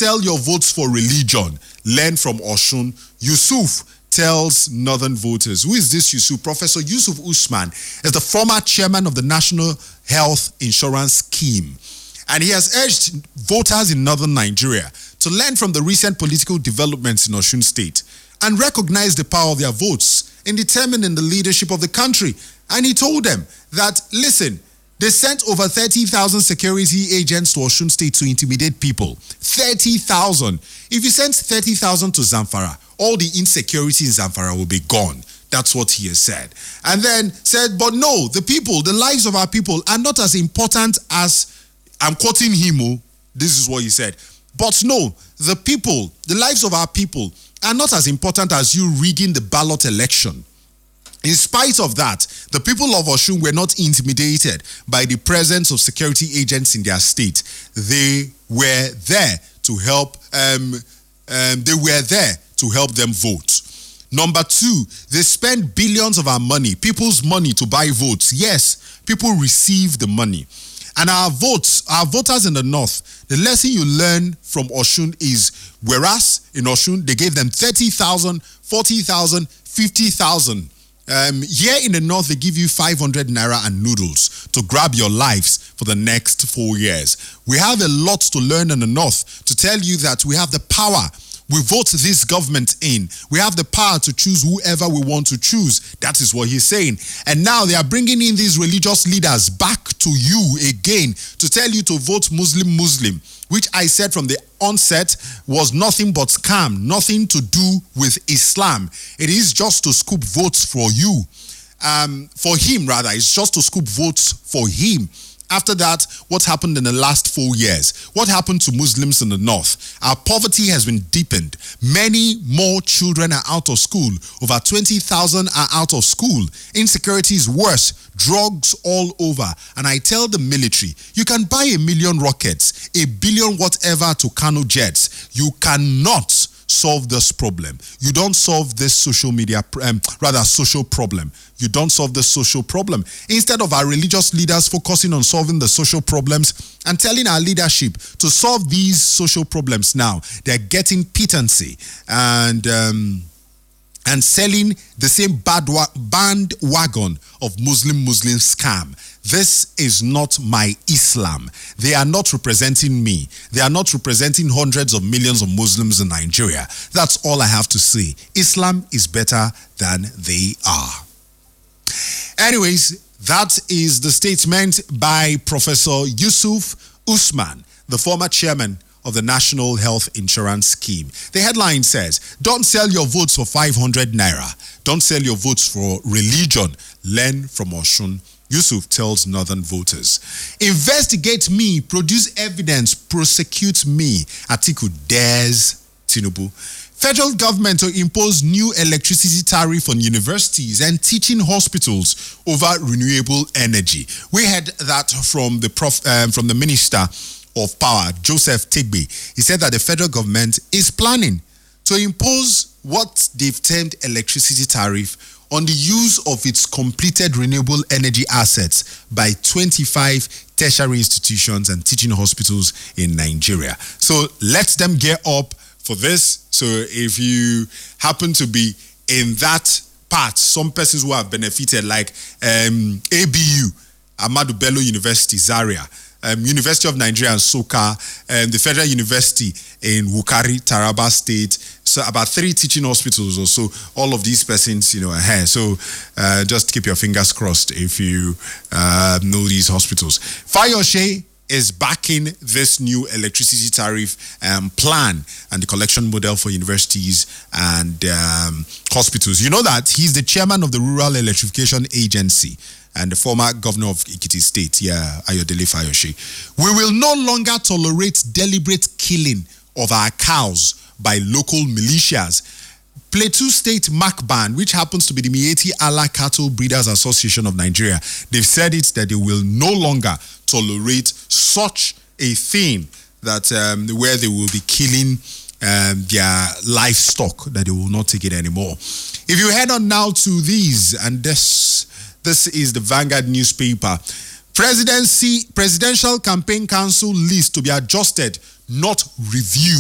sell your votes for religion. Learn from Osun. Yusuf tells northern voters. Who is this Yusuf? Professor Yusuf Usman is the former chairman of the National Health Insurance Scheme. And he has urged voters in northern Nigeria to learn from the recent political developments in Osun State and recognize the power of their votes in determining the leadership of the country. And he told them that, listen, they sent over 30,000 security agents to Osun State to intimidate people. 30,000. If you send 30,000 to Zamfara, all the insecurity in Zamfara will be gone. That's what he has said. And then said, but no, the people, the lives of our people are not as important as, I'm quoting him, this is what he said. But no, the people, the lives of our people are not as important as you rigging the ballot election. In spite of that, the people of Osun were not intimidated by the presence of security agents in their state. They were there to help. Them vote. Number two, they spend billions of our money, people's money, to buy votes. Yes, people receive the money. And our voters in the north, the lesson you learn from Osun is, whereas in Osun, they gave them 30,000, 40,000, 50,000. Here in the north, they give you 500 naira and noodles to grab your lives for the next 4 years. We have a lot to learn in the north to tell you that we have the power. We vote this government in. We have the power to choose whoever we want to choose. That is what he's saying. And now they are bringing in these religious leaders back to you again to tell you to vote Muslim, which I said from the onset was nothing but scam, nothing to do with Islam. It is just to scoop votes for you. For him, rather. It's just to scoop votes for him. After that, what happened in the last 4 years? What happened to Muslims in the north? Our poverty has been deepened. Many more children are out of school. Over 20,000 are out of school. Insecurity is worse. Drugs all over. And I tell the military, you can buy 1 million rockets, 1 billion whatever to Kano jets. You cannot solve this problem. You don't solve this social problem. You don't solve the social problem. Instead of our religious leaders focusing on solving the social problems and telling our leadership to solve these social problems now, they're getting pittance and selling the same bandwagon of Muslim scam. This is not my Islam. They are not representing me. They are not representing hundreds of millions of Muslims in Nigeria. That's all I have to say. Islam is better than they are. Anyways, that is the statement by Professor Yusuf Usman, the former chairman of the National Health Insurance Scheme. The headline says, don't sell your votes for 500 naira. Don't sell your votes for religion. Learn from Osun. Yusuf tells northern voters. Investigate me, produce evidence, prosecute me. Atiku dares Tinubu. Federal government to impose new electricity tariff on universities and teaching hospitals over renewable energy. We heard that from the Minister of Power, Joseph Tigbe. He said that the federal government is planning to impose what they've termed electricity tariff on the use of its completed renewable energy assets by 25 tertiary institutions and teaching hospitals in Nigeria. So let them get up for this. So if you happen to be in that part, some persons who have benefited, like ABU, Ahmadu Bello University, Zaria, University of Nigeria and Soka, the Federal University in Wukari, Taraba State, so about 3 teaching hospitals or so, all of these persons, are here. So just keep your fingers crossed if you know these hospitals. Fayose is backing this new electricity tariff plan and the collection model for universities and hospitals. You know that he's the chairman of the Rural Electrification Agency and the former governor of Ekiti State, Ayodele Fayose. We will no longer tolerate deliberate killing of our cows by local militias. Plateau State MACBAN, which happens to be the Mieti Allah Cattle Breeders Association of Nigeria, they've said it that they will no longer tolerate such a thing, that where they will be killing their livestock, that they will not take it anymore. If you head on now to these, and this is the Vanguard newspaper. Presidential Campaign Council list to be adjusted, not reviewed.